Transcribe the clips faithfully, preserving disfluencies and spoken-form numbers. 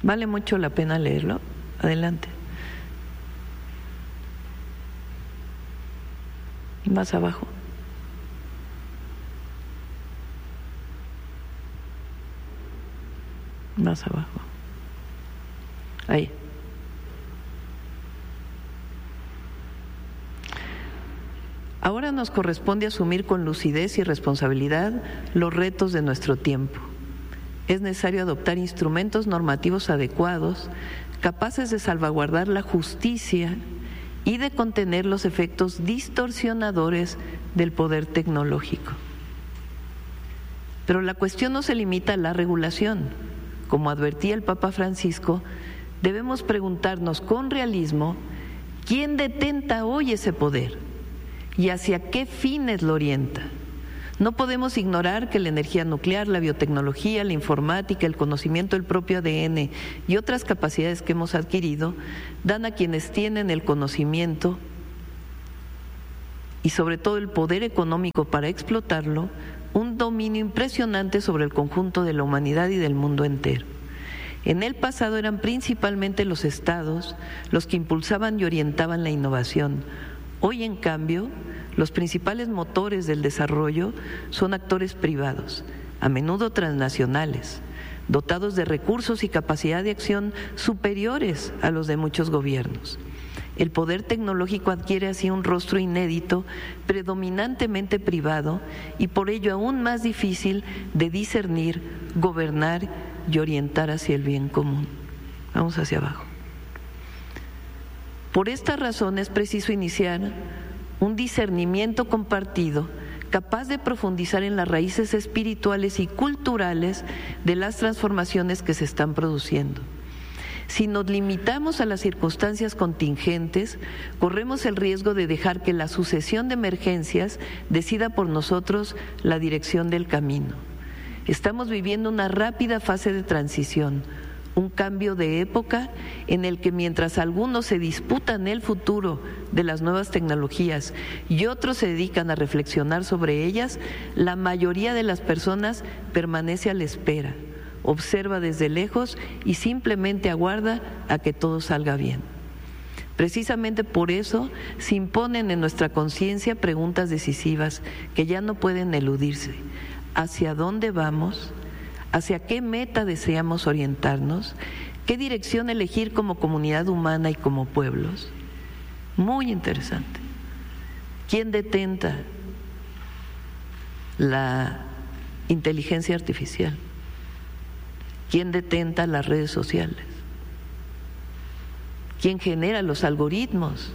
Vale mucho la pena leerlo. Adelante. Más abajo. Más abajo. Ahí. Ahora nos corresponde asumir con lucidez y responsabilidad los retos de nuestro tiempo. Es necesario adoptar instrumentos normativos adecuados, capaces de salvaguardar la justicia y de contener los efectos distorsionadores del poder tecnológico. Pero la cuestión no se limita a la regulación. Como advertía el Papa Francisco, debemos preguntarnos con realismo quién detenta hoy ese poder y hacia qué fines lo orienta. No podemos ignorar que la energía nuclear, la biotecnología, la informática, el conocimiento del propio A D N y otras capacidades que hemos adquirido dan a quienes tienen el conocimiento y sobre todo el poder económico para explotarlo un dominio impresionante sobre el conjunto de la humanidad y del mundo entero. En el pasado eran principalmente los estados los que impulsaban y orientaban la innovación. Hoy, en cambio, los principales motores del desarrollo son actores privados, a menudo transnacionales, dotados de recursos y capacidad de acción superiores a los de muchos gobiernos. El poder tecnológico adquiere así un rostro inédito, predominantemente privado y por ello aún más difícil de discernir, gobernar y orientar hacia el bien común. Vamos hacia abajo. Por esta razón es preciso iniciar un discernimiento compartido capaz de profundizar en las raíces espirituales y culturales de las transformaciones que se están produciendo. Si nos limitamos a las circunstancias contingentes, corremos el riesgo de dejar que la sucesión de emergencias decida por nosotros la dirección del camino. Estamos viviendo una rápida fase de transición, un cambio de época en el que mientras algunos se disputan el futuro de las nuevas tecnologías y otros se dedican a reflexionar sobre ellas, la mayoría de las personas permanece a la espera, observa desde lejos y simplemente aguarda a que todo salga bien. Precisamente por eso se imponen en nuestra conciencia preguntas decisivas que ya no pueden eludirse. ¿Hacia dónde vamos? ¿Hacia qué meta deseamos orientarnos? ¿Qué dirección elegir como comunidad humana y como pueblos? Muy interesante. ¿Quién detenta la inteligencia artificial? ¿Quién detenta las redes sociales? ¿Quién genera los algoritmos?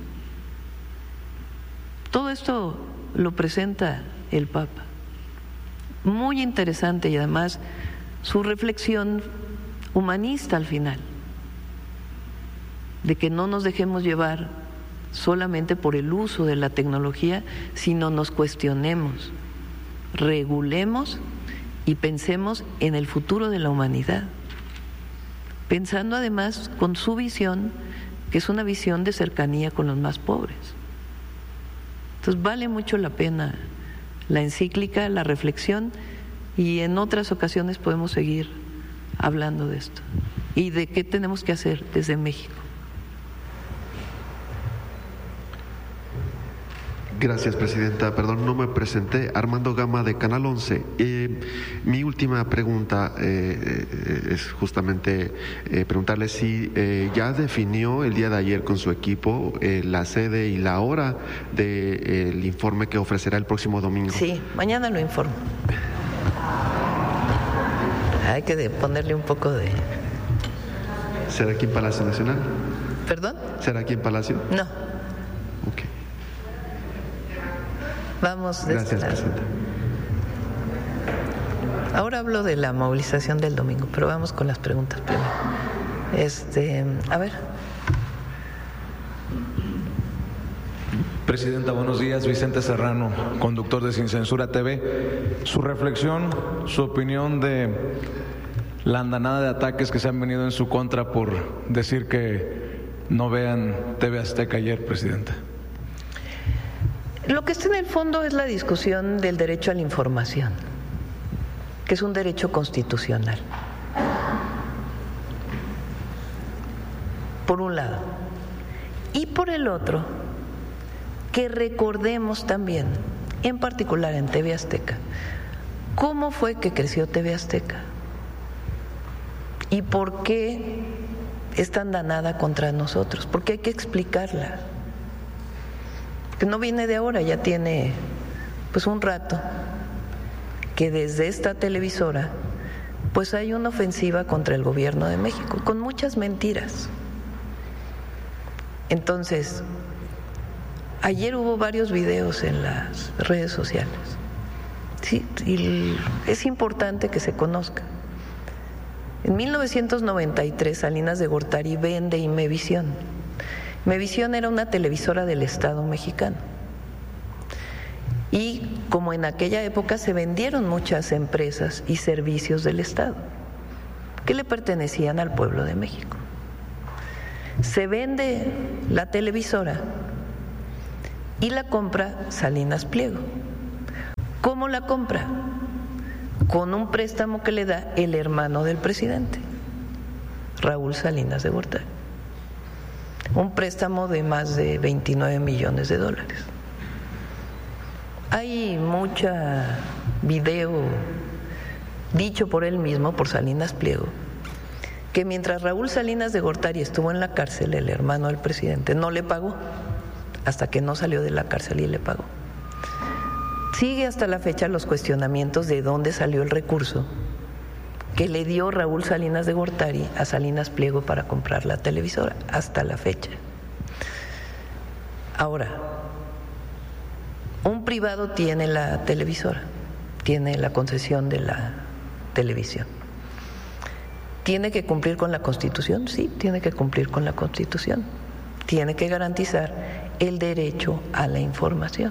Todo esto lo presenta el Papa. Muy interesante y además su reflexión humanista al final, de que no nos dejemos llevar solamente por el uso de la tecnología, sino nos cuestionemos, regulemos y pensemos en el futuro de la humanidad, pensando además con su visión, que es una visión de cercanía con los más pobres. Entonces vale mucho la pena la encíclica, la reflexión, y en otras ocasiones podemos seguir hablando de esto y de qué tenemos que hacer desde México. Gracias, Presidenta. Perdón, no me presenté. Armando Gama, de Canal once. Eh, mi última pregunta eh, eh, es justamente eh, preguntarle si eh, ya definió el día de ayer con su equipo eh, la sede y la hora del de, eh, informe que ofrecerá el próximo domingo. Sí, mañana lo informo. Hay que ponerle un poco de... ¿Será aquí en Palacio Nacional? ¿Perdón? ¿Será aquí en Palacio? No. Ok. Vamos de Gracias, este lado. Presidenta. Ahora hablo de la movilización del domingo, pero vamos con las preguntas primero. Este, a ver. Presidenta, buenos días. Vicente Serrano, conductor de Sin Censura T V. Su reflexión, su opinión de la andanada de ataques que se han venido en su contra por decir que no vean T V Azteca ayer, Presidenta. Lo que está en el fondo es la discusión del derecho a la información, que es un derecho constitucional. por un lado. Y por el otro, que recordemos también, en particular en T V Azteca, cómo fue que creció T V Azteca y por qué es tan danada contra nosotros, porque hay que explicarla. Que no viene de ahora, ya tiene pues un rato que desde esta televisora pues hay una ofensiva contra el gobierno de México, con muchas mentiras. Entonces, ayer hubo varios videos en las redes sociales. Sí, y es importante que se conozca. En mil novecientos noventa y tres, Salinas de Gortari vende Imevisión. Imevisión era una televisora del Estado mexicano. Y como en aquella época se vendieron muchas empresas y servicios del Estado que le pertenecían al pueblo de México. Se vende la televisora y la compra Salinas Pliego. ¿Cómo la compra? Con un préstamo que le da el hermano del presidente, Raúl Salinas de Gortari. Un préstamo de más de veintinueve millones de dólares. Hay mucha video dicho por él mismo, por Salinas Pliego, que mientras Raúl Salinas de Gortari estuvo en la cárcel, el hermano del presidente no le pagó, hasta que no salió de la cárcel y le pagó. Sigue hasta la fecha los cuestionamientos de dónde salió el recurso que le dio Raúl Salinas de Gortari a Salinas Pliego para comprar la televisora, hasta la fecha. Ahora, un privado tiene la televisora, tiene la concesión de la televisión. ¿Tiene que cumplir con la Constitución? Sí, tiene que cumplir con la Constitución. Tiene que garantizar el derecho a la información.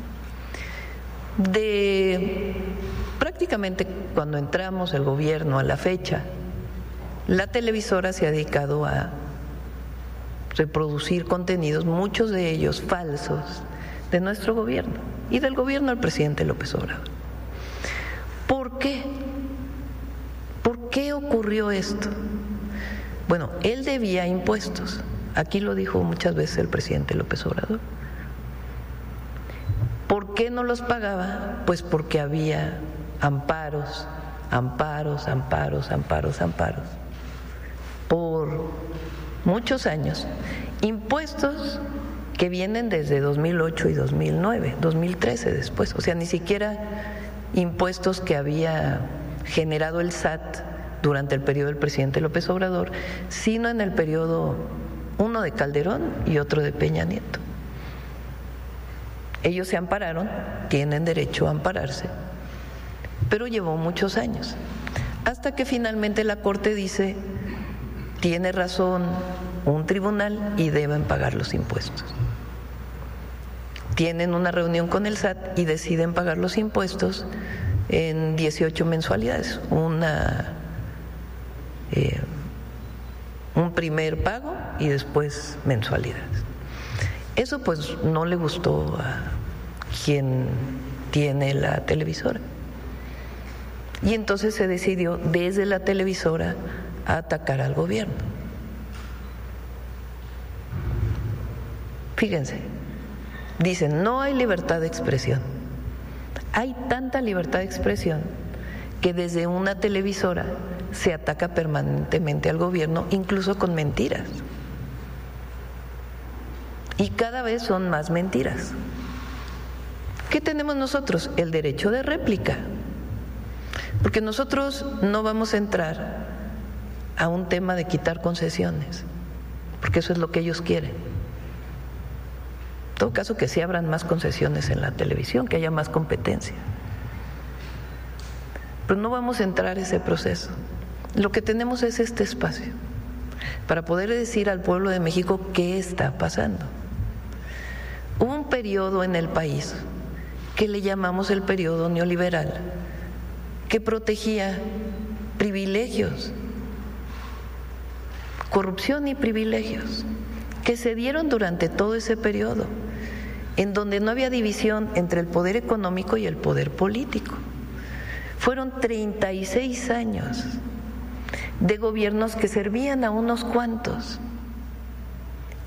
De prácticamente cuando entramos el gobierno a la fecha, la televisora se ha dedicado a reproducir contenidos, muchos de ellos falsos, de nuestro gobierno y del gobierno del presidente López Obrador. ¿Por qué? ¿Por qué ocurrió esto? Bueno, él debía impuestos. Aquí lo dijo muchas veces el presidente López Obrador. ¿Por qué no los pagaba? Pues porque había amparos, amparos, amparos, amparos, amparos. Por muchos años. Impuestos que vienen desde dos mil ocho y dos mil nueve, dos mil trece después. O sea, ni siquiera impuestos que había generado el S A T durante el periodo del presidente López Obrador, sino en el periodo uno de Calderón y otro de Peña Nieto. Ellos se ampararon, tienen derecho a ampararse, pero llevó muchos años, hasta que finalmente la Corte dice, tiene razón un tribunal y deben pagar los impuestos. Tienen una reunión con el S A T y deciden pagar los impuestos en dieciocho mensualidades, una, eh, un primer pago y después mensualidades. Eso pues no le gustó a quien tiene la televisora. Y entonces se decidió desde la televisora a atacar al gobierno. Fíjense, dicen, no hay libertad de expresión. Hay tanta libertad de expresión que desde una televisora se ataca permanentemente al gobierno, incluso con mentiras. Y cada vez son más mentiras. ¿Qué tenemos nosotros? El derecho de réplica. Porque nosotros no vamos a entrar a un tema de quitar concesiones, porque eso es lo que ellos quieren. En todo caso, que sí abran más concesiones en la televisión, que haya más competencia. Pero no vamos a entrar a ese proceso. Lo que tenemos es este espacio para poder decir al pueblo de México qué está pasando. Hubo un periodo en el país que le llamamos el periodo neoliberal, que protegía privilegios, corrupción y privilegios, que se dieron durante todo ese periodo, en donde no había división entre el poder económico y el poder político. Fueron treinta y seis años de gobiernos que servían a unos cuantos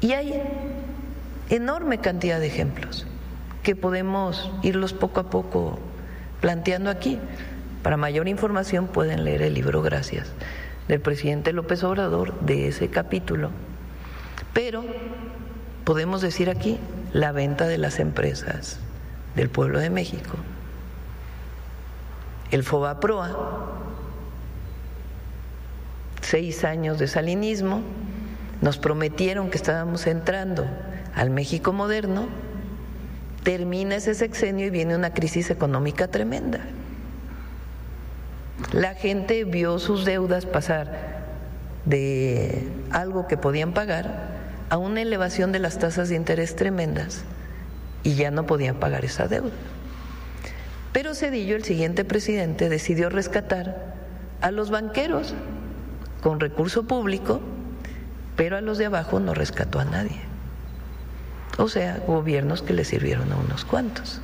Y hay enorme cantidad de ejemplos que podemos irlos poco a poco planteando aquí. Para mayor información pueden leer el libro Gracias del presidente López Obrador, de ese capítulo. Pero podemos decir aquí la venta de las empresas del pueblo de México, el Fobaproa, seis años de salinismo, nos prometieron que estábamos entrando al México moderno, termina ese sexenio y viene una crisis económica tremenda. La gente vio sus deudas pasar de algo que podían pagar a una elevación de las tasas de interés tremendas y ya no podían pagar esa deuda. Pero Zedillo, el siguiente presidente, decidió rescatar a los banqueros con recurso público, pero a los de abajo no rescató a nadie. O sea, gobiernos que le sirvieron a unos cuantos.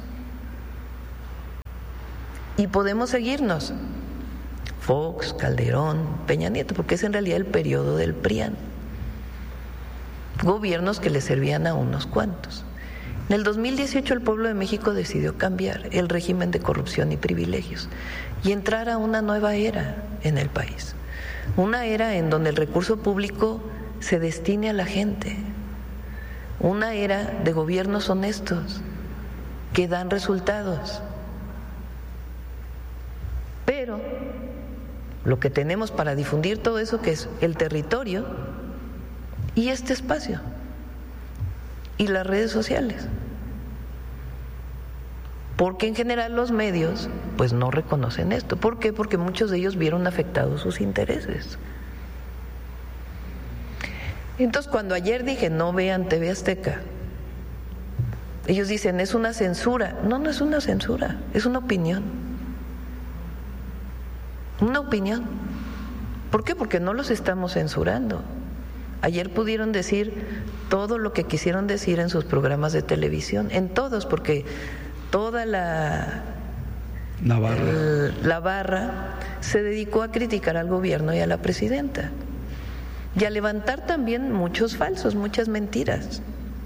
Y podemos seguirnos. Fox, Calderón, Peña Nieto, porque es en realidad el periodo del PRIAN. Gobiernos que le servían a unos cuantos. En el dos mil dieciocho el pueblo de México decidió cambiar el régimen de corrupción y privilegios y entrar a una nueva era en el país. Una era en donde el recurso público se destine a la gente. Una era de gobiernos honestos que dan resultados. Pero lo que tenemos para difundir todo eso, que es el territorio y este espacio y las redes sociales, porque en general los medios pues no reconocen esto. ¿Por qué? Porque muchos de ellos vieron afectados sus intereses. Entonces, cuando ayer dije no vean T V Azteca, ellos dicen es una censura. No, no es una censura, es una opinión. Una opinión. ¿Por qué? Porque no los estamos censurando. Ayer pudieron decir todo lo que quisieron decir en sus programas de televisión, en todos, porque toda la, la barra. El, la barra se dedicó a criticar al gobierno y a la presidenta y a levantar también muchos falsos, muchas mentiras.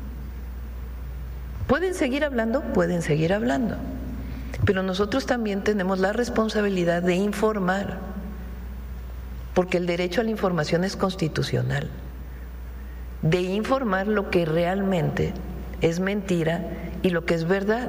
¿Pueden seguir hablando? Pueden seguir hablando. Pero nosotros también tenemos la responsabilidad de informar, porque el derecho a la información es constitucional, de informar lo que realmente es mentira y lo que es verdad.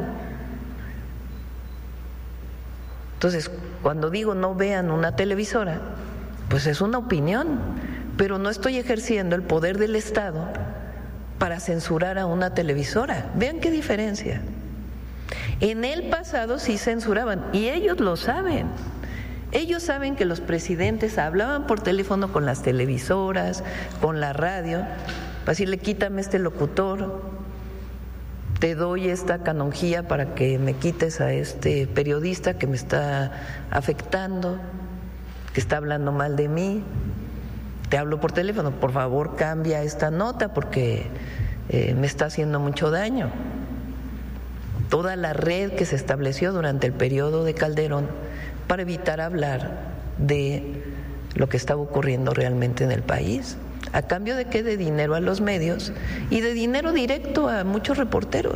Entonces, cuando digo no vean una televisora, pues es una opinión, pero no estoy ejerciendo el poder del Estado para censurar a una televisora. Vean qué diferencia. En el pasado sí censuraban y ellos lo saben. Ellos saben que los presidentes hablaban por teléfono con las televisoras, con la radio, para decirle quítame este locutor, te doy esta canonjía para que me quites a este periodista que me está afectando, que está hablando mal de mí. Te hablo por teléfono, por favor cambia esta nota porque eh, me está haciendo mucho daño. Toda la red que se estableció durante el periodo de Calderón para evitar hablar de lo que estaba ocurriendo realmente en el país. ¿A cambio de qué? De dinero a los medios y de dinero directo a muchos reporteros.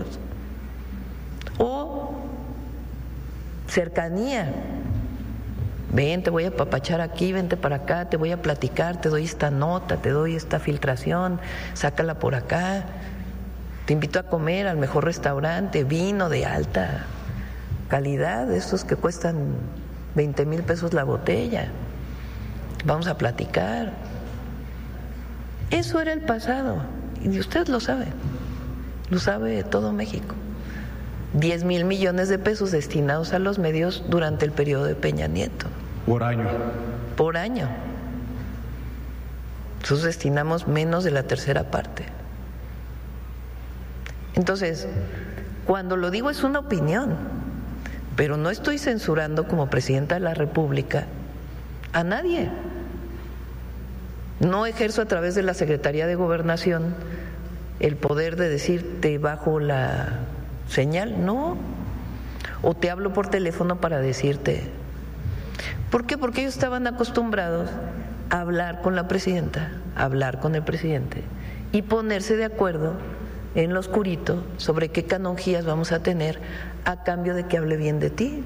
O cercanía. Ven, te voy a apapachar aquí, vente para acá, te voy a platicar, te doy esta nota, te doy esta filtración, sácala por acá. Te invito a comer al mejor restaurante, vino de alta calidad, estos que cuestan veinte mil pesos la botella. Vamos a platicar. Eso era el pasado, y usted lo sabe, lo sabe todo México. diez mil millones de pesos destinados a los medios durante el periodo de Peña Nieto. Por año. Por año. Nosotros destinamos menos de la tercera parte. Entonces, cuando lo digo es una opinión, pero no estoy censurando como presidenta de la República a nadie. No ejerzo a través de la Secretaría de Gobernación el poder de decir te bajo la señal, no. O te hablo por teléfono para decirte. ¿Por qué? Porque ellos estaban acostumbrados a hablar con la presidenta, a hablar con el presidente y ponerse de acuerdo en lo oscurito sobre qué canonjías vamos a tener a cambio de que hable bien de ti.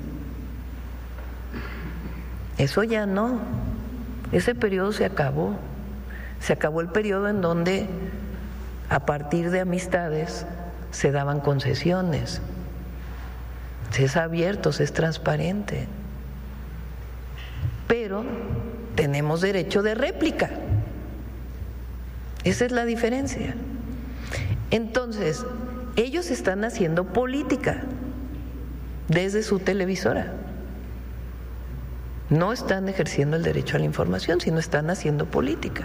Eso ya no. Ese periodo se acabó. Se acabó el periodo en donde a partir de amistades se daban concesiones. Se es abierto, se es transparente. Pero tenemos derecho de réplica. Esa es la diferencia. Entonces, ellos están haciendo política desde su televisora. No están ejerciendo el derecho a la información, sino están haciendo política.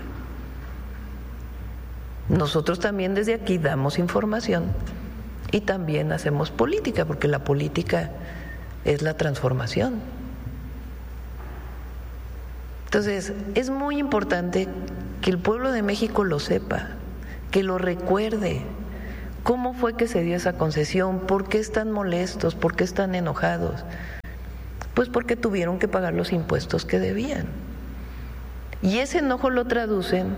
Nosotros también desde aquí damos información y también hacemos política, porque la política es la transformación. Entonces, es muy importante que el pueblo de México lo sepa, que lo recuerde. ¿Cómo fue que se dio esa concesión? ¿Por qué están molestos? ¿Por qué están enojados? Pues porque tuvieron que pagar los impuestos que debían. Y ese enojo lo traducen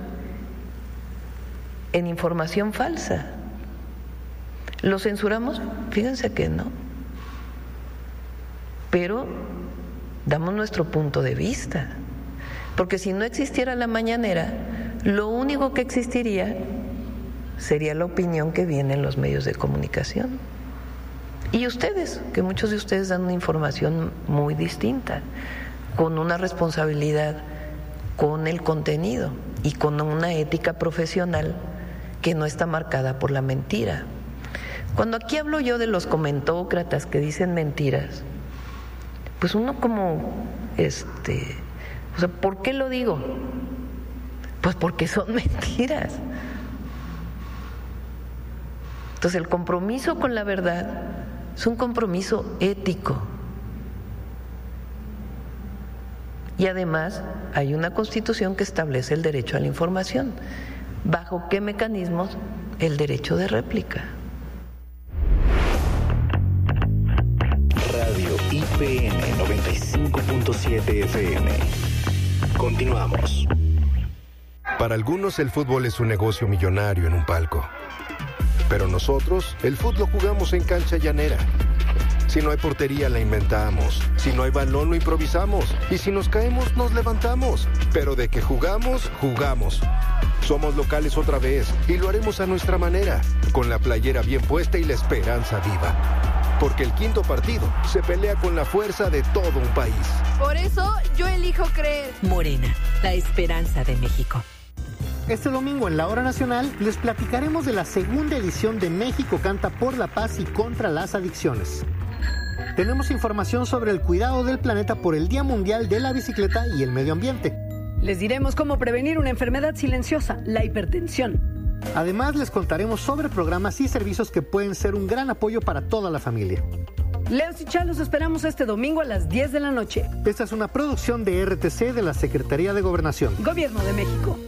en información falsa. ¿Lo censuramos? Fíjense que no. Pero damos nuestro punto de vista. Porque si no existiera la mañanera, lo único que existiría sería la opinión que viene en los medios de comunicación. Y ustedes, que muchos de ustedes dan una información muy distinta, con una responsabilidad con el contenido y con una ética profesional que no está marcada por la mentira. Cuando aquí hablo yo de los comentócratas que dicen mentiras, pues uno como, este, o sea, ¿por qué lo digo? Pues porque son mentiras. Entonces el compromiso con la verdad es un compromiso ético. Y además hay una Constitución que establece el derecho a la información. ¿Bajo qué mecanismos? El derecho de réplica. Radio I P N noventa y cinco punto siete F M. Continuamos. Para algunos el fútbol es un negocio millonario en un palco. Pero nosotros, el fútbol lo jugamos en cancha llanera. Si no hay portería, la inventamos. Si no hay balón, lo improvisamos. Y si nos caemos, nos levantamos. Pero de que jugamos, jugamos. Somos locales otra vez y lo haremos a nuestra manera, con la playera bien puesta y la esperanza viva. Porque el quinto partido se pelea con la fuerza de todo un país. Por eso yo elijo creer. Morena, la esperanza de México. Este domingo en la Hora Nacional les platicaremos de la segunda edición de México Canta por la Paz y contra las Adicciones. Tenemos información sobre el cuidado del planeta por el Día Mundial de la Bicicleta y el Medio Ambiente. Les diremos cómo prevenir una enfermedad silenciosa, la hipertensión. Además, les contaremos sobre programas y servicios que pueden ser un gran apoyo para toda la familia. Leos y Chal, los esperamos este domingo a las diez de la noche. Esta es una producción de R T C de la Secretaría de Gobernación. Gobierno de México.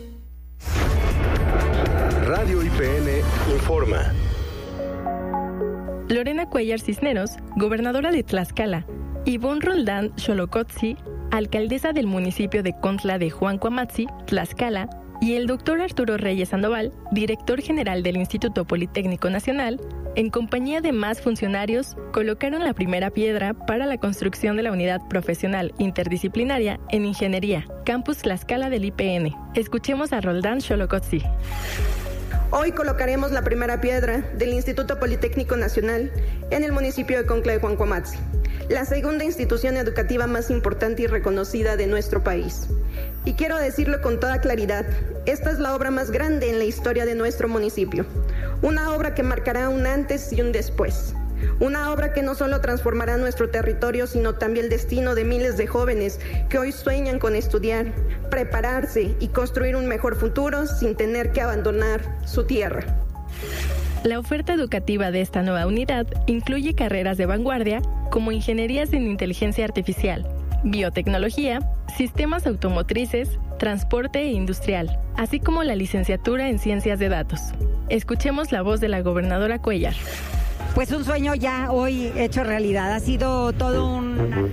Radio I P N informa. Lorena Cuellar Cisneros, gobernadora de Tlaxcala, Ivonne Roldán Xolocotzi, alcaldesa del municipio de Contla de Juancoamatzi, Tlaxcala, y el doctor Arturo Reyes Sandoval, director general del Instituto Politécnico Nacional, en compañía de más funcionarios, colocaron la primera piedra para la construcción de la unidad profesional interdisciplinaria en Ingeniería, Campus Tlaxcala del I P N. Escuchemos a Roldán Xolocotzi. Hoy colocaremos la primera piedra del Instituto Politécnico Nacional en el municipio de Contla de Juancoamatzi, la segunda institución educativa más importante y reconocida de nuestro país. Y quiero decirlo con toda claridad, esta es la obra más grande en la historia de nuestro municipio, una obra que marcará un antes y un después. Una obra que no solo transformará nuestro territorio, sino también el destino de miles de jóvenes que hoy sueñan con estudiar, prepararse y construir un mejor futuro sin tener que abandonar su tierra. La oferta educativa de esta nueva unidad incluye carreras de vanguardia como ingenierías en inteligencia artificial, biotecnología, sistemas automotrices, transporte e industrial, así como la licenciatura en ciencias de datos. Escuchemos la voz de la gobernadora Cuellar. Pues un sueño ya hoy hecho realidad. Ha sido todo un...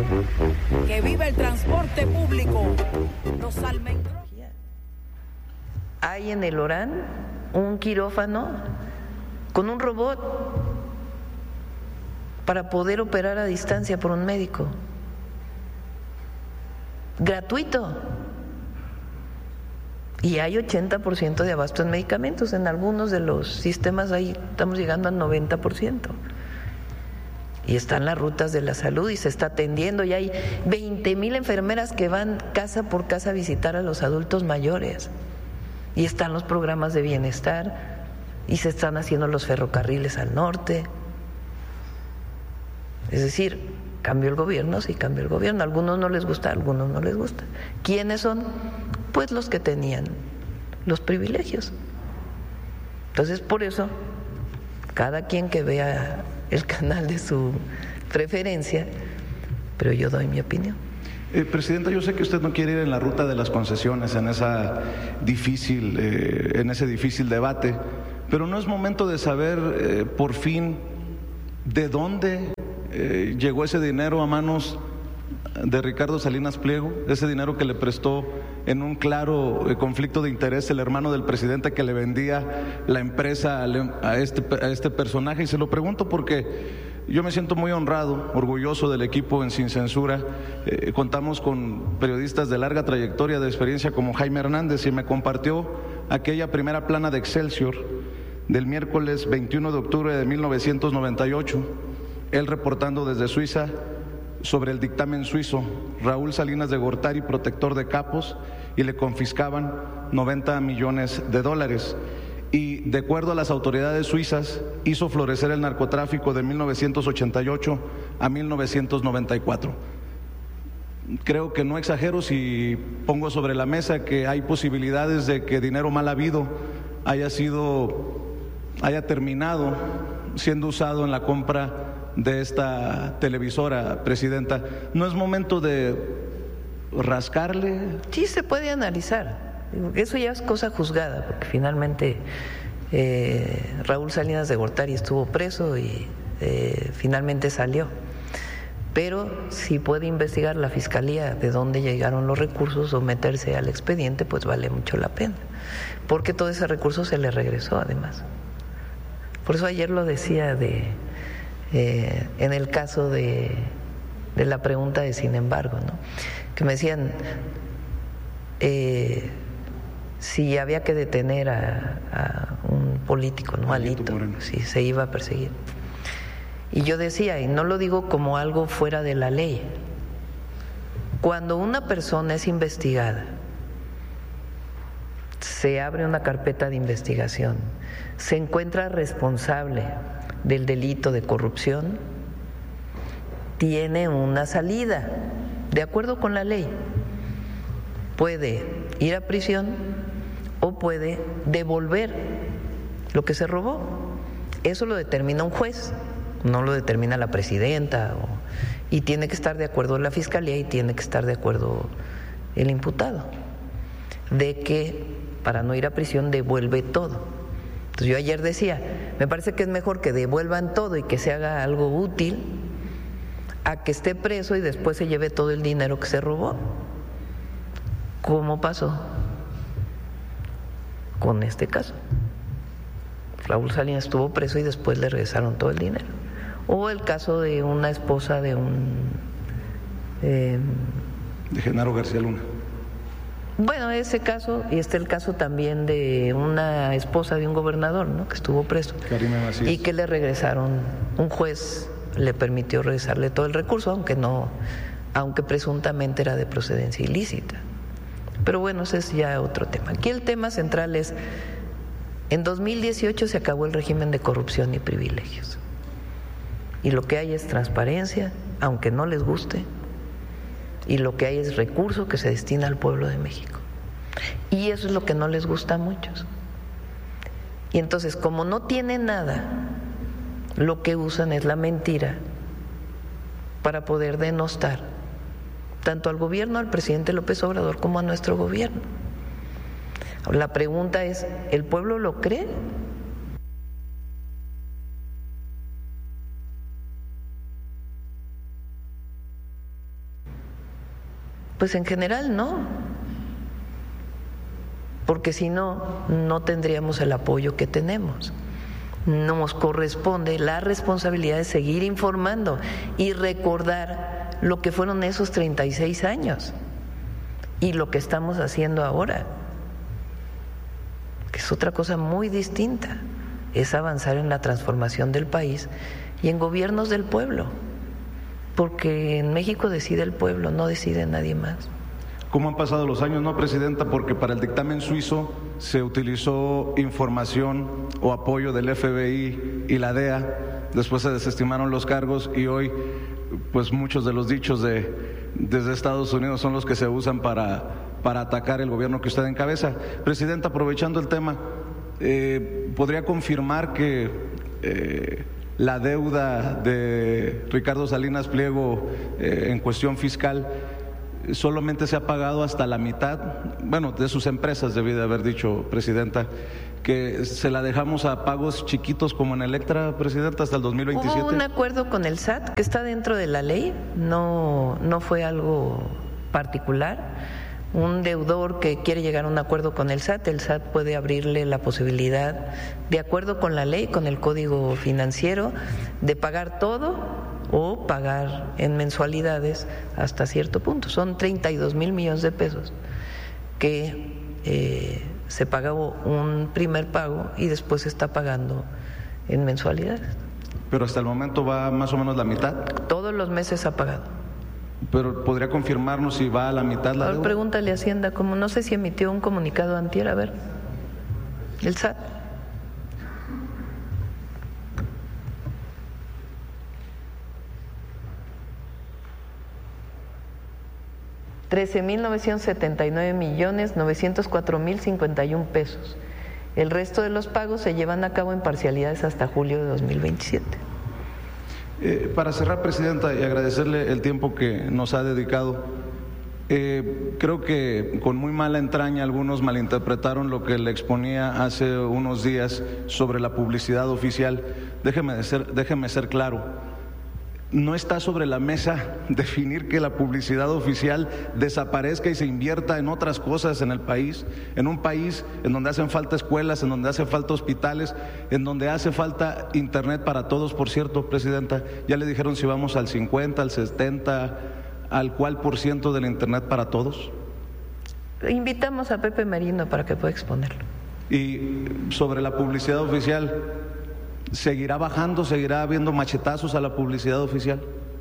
¡Que viva el transporte público! Los almendros. hay en el Orán un quirófano con un robot para poder operar a distancia por un médico. Gratuito. Y hay ochenta por ciento de abasto en medicamentos. En algunos de los sistemas ahí estamos llegando al noventa por ciento. Y están las rutas de la salud y se está atendiendo. Y hay veinte mil enfermeras que van casa por casa a visitar a los adultos mayores. Y están los programas de bienestar. Y se están haciendo los ferrocarriles al norte. Es decir, cambió el gobierno, sí cambió el gobierno. A algunos no les gusta, a algunos no les gusta. ¿Quiénes son? Pues los que tenían los privilegios. Entonces, por eso, cada quien que vea el canal de su preferencia, pero yo doy mi opinión. Eh, Presidenta, yo sé que usted no quiere ir en la ruta de las concesiones, en esa difícil, eh, en ese difícil debate, pero no es momento de saber eh, por fin de dónde eh, llegó ese dinero a manos de Ricardo Salinas Pliego, ese dinero que le prestó en un claro eh, conflicto de interés el hermano del presidente que le vendía la empresa a este, a este personaje. Y se lo pregunto porque yo me siento muy honrado, orgulloso del equipo en Sin Censura. Eh, contamos con periodistas de larga trayectoria, de experiencia, como Jaime Hernández, y me compartió aquella primera plana de Excelsior del miércoles veintiuno de octubre de mil novecientos noventa y ocho, él reportando desde Suiza sobre el dictamen suizo. Raúl Salinas de Gortari, protector de capos, y le confiscaban noventa millones de dólares. Y de acuerdo a las autoridades suizas, hizo florecer el narcotráfico de mil novecientos ochenta y ocho a mil novecientos noventa y cuatro. Creo que no exagero si pongo sobre la mesa que hay posibilidades de que dinero mal habido haya sido, haya terminado siendo usado en la compra de esta televisora, Presidenta. ¿No es momento de rascarle? Sí, se puede analizar. Eso ya es cosa juzgada, porque finalmente eh, Raúl Salinas de Gortari estuvo preso y eh, finalmente salió. Pero si puede investigar la Fiscalía de dónde llegaron los recursos o meterse al expediente, pues vale mucho la pena, porque todo ese recurso se le regresó además. Por eso ayer lo decía de eh, en el caso de, de la pregunta de sin embargo, ¿no? Que me decían eh, si había que detener a, a un político, ¿no? Alito, si se iba a perseguir. Y yo decía, y no lo digo como algo fuera de la ley, cuando una persona es investigada, se abre una carpeta de investigación, se encuentra responsable del delito de corrupción, tiene una salida, de acuerdo con la ley. Puede ir a prisión o puede devolver lo que se robó. Eso lo determina un juez, no lo determina la presidenta, o, y tiene que estar de acuerdo la Fiscalía y tiene que estar de acuerdo el imputado, de que para no ir a prisión devuelve todo. Entonces yo ayer decía, me parece que es mejor que devuelvan todo y que se haga algo útil a que esté preso y después se lleve todo el dinero que se robó. ¿Cómo pasó con este caso? Raúl Salinas estuvo preso y después le regresaron todo el dinero. O el caso de una esposa de un... Eh, de Genaro García Luna. Bueno, ese caso, y está el caso también de una esposa de un gobernador, ¿no? Que estuvo preso. Karime Macías. Y que le regresaron, un juez le permitió regresarle todo el recurso, aunque no, aunque presuntamente era de procedencia ilícita. Pero bueno, ese es ya otro tema. Aquí el tema central es, en dos mil dieciocho se acabó el régimen de corrupción y privilegios. Y lo que hay es transparencia, aunque no les guste, y lo que hay es recurso que se destina al pueblo de México. Y eso es lo que no les gusta a muchos. Y entonces, como no tienen nada, lo que usan es la mentira para poder denostar tanto al gobierno, al presidente López Obrador, como a nuestro gobierno. La pregunta es, ¿el pueblo lo cree? Pues en general no, porque si no, no tendríamos el apoyo que tenemos. Nos corresponde la responsabilidad de seguir informando y recordar lo que fueron esos treinta y seis años y lo que estamos haciendo ahora, que es otra cosa muy distinta, es avanzar en la transformación del país y en gobiernos del pueblo, porque en México decide el pueblo, no decide nadie más. ¿Cómo han pasado los años, no, Presidenta? Porque para el dictamen suizo se utilizó información o apoyo del F B I y la D E A, después se desestimaron los cargos y hoy pues muchos de los dichos de, desde Estados Unidos son los que se usan para, para atacar el gobierno que usted encabeza. Presidenta, aprovechando el tema, eh, ¿podría confirmar que eh, la deuda de Ricardo Salinas Pliego eh, en cuestión fiscal solamente se ha pagado hasta la mitad, bueno, de sus empresas, debí de haber dicho, Presidenta, que se la dejamos a pagos chiquitos como en Electra, Presidenta, hasta el dos mil veintisiete? Hubo un acuerdo con el S A T que está dentro de la ley, no, no fue algo particular. Un deudor que quiere llegar a un acuerdo con el S A T, el S A T puede abrirle la posibilidad, de acuerdo con la ley, con el Código Financiero, de pagar todo o pagar en mensualidades hasta cierto punto. Son treinta y dos mil millones de pesos que eh, se pagó un primer pago y después se está pagando en mensualidades. Pero hasta el momento va más o menos la mitad. Todos los meses ha pagado. Pero podría confirmarnos si va a la mitad la Ahora deuda. pregúntale a Hacienda, como no sé si emitió un comunicado antier, a ver, el S A T. trece mil novecientos setenta y nueve millones novecientos cuatro mil cincuenta y uno pesos. El resto de los pagos se llevan a cabo en parcialidades hasta julio de dos mil veintisiete. Eh, para cerrar, Presidenta, y agradecerle el tiempo que nos ha dedicado, eh, creo que con muy mala entraña algunos malinterpretaron lo que le exponía hace unos días sobre la publicidad oficial. Déjeme ser, déjeme ser claro. No está sobre la mesa definir que la publicidad oficial desaparezca y se invierta en otras cosas en el país, en un país en donde hacen falta escuelas, en donde hace falta hospitales, en donde hace falta internet para todos, por cierto, Presidenta. Ya le dijeron si vamos al cincuenta, al setenta, al cuál por ciento del internet para todos. Invitamos a Pepe Merino para que pueda exponerlo. Y sobre la publicidad oficial, ¿seguirá bajando, seguirá habiendo machetazos a la publicidad oficial?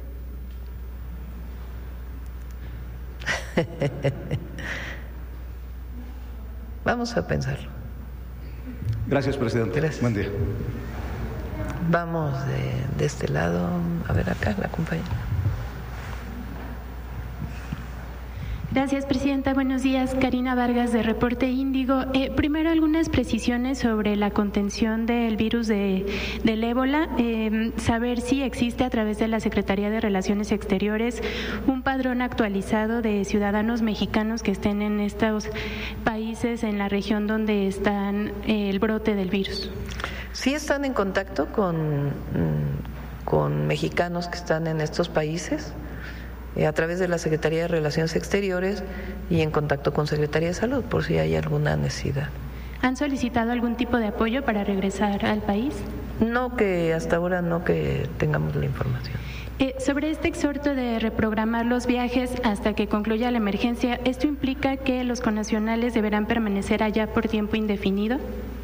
Vamos a pensarlo. Gracias, Presidente. Gracias. Buen día. Vamos de, de este lado, a ver acá, la compañera. Gracias, Presidenta. Buenos días. Karina Vargas, de Reporte Índigo. Eh, primero, algunas precisiones sobre la contención del virus de, del ébola. Eh, saber si existe a través de la Secretaría de Relaciones Exteriores un padrón actualizado de ciudadanos mexicanos que estén en estos países, en la región donde están eh, el brote del virus. Sí están en contacto con, con mexicanos que están en estos países, a través de la Secretaría de Relaciones Exteriores y en contacto con Secretaría de Salud, por si hay alguna necesidad. ¿Han solicitado algún tipo de apoyo para regresar al país? No, que hasta ahora no que tengamos la información. Eh, sobre este exhorto de reprogramar los viajes hasta que concluya la emergencia, ¿esto implica que los connacionales deberán permanecer allá por tiempo indefinido?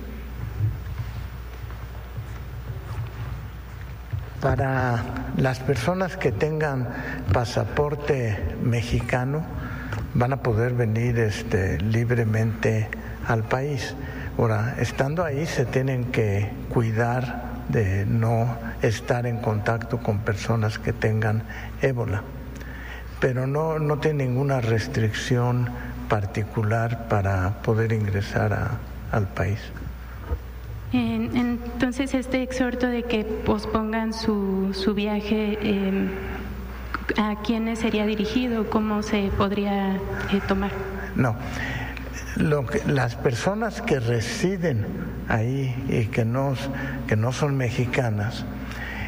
Para las personas que tengan pasaporte mexicano van a poder venir este, libremente al país. Ahora, estando ahí se tienen que cuidar de no estar en contacto con personas que tengan ébola, pero no, no tiene ninguna restricción particular para poder ingresar a, al país. Entonces, este exhorto de que pospongan su, su viaje, eh, ¿a quiénes sería dirigido? ¿Cómo se podría eh, tomar? No, lo que, las personas que residen ahí y que no, que no son mexicanas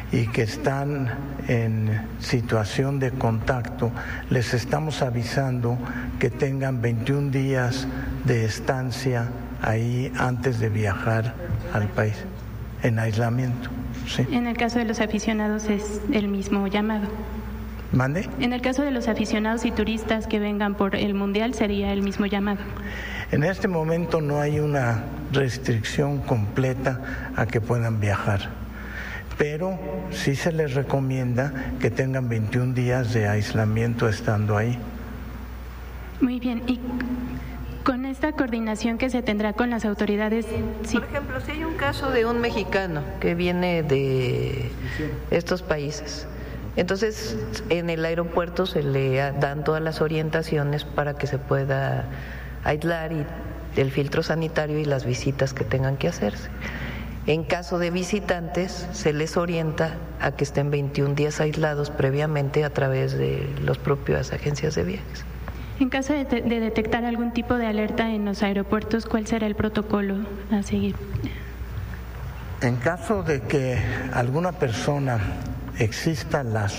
y que están en situación de contacto, les estamos avisando que tengan veintiún días de estancia ahí antes de viajar al país, en aislamiento. Sí. En el caso de los aficionados es el mismo llamado. ¿Mande? En el caso de los aficionados y turistas que vengan por el Mundial sería el mismo llamado. En este momento no hay una restricción completa a que puedan viajar, pero sí se les recomienda que tengan veintiún días de aislamiento estando ahí. Muy bien, y con esta coordinación que se tendrá con las autoridades... Sí. Por ejemplo, si hay un caso de un mexicano que viene de estos países, entonces en el aeropuerto se le dan todas las orientaciones para que se pueda aislar y el filtro sanitario y las visitas que tengan que hacerse. En caso de visitantes, se les orienta a que estén veintiún días aislados previamente a través de las propias agencias de viajes. En caso de, de detectar algún tipo de alerta en los aeropuertos, ¿cuál será el protocolo a seguir? En caso de que alguna persona exista la